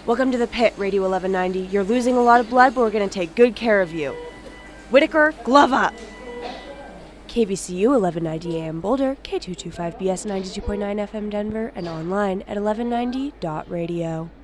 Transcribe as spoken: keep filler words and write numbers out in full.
Welcome to the pit, Radio eleven ninety. You're losing a lot of blood, but we're going to take good care of you. Whitaker, glove up! K B C U eleven ninety A M Boulder, K two twenty-five B S ninety-two point nine F M Denver, and online at eleven ninety dot radio.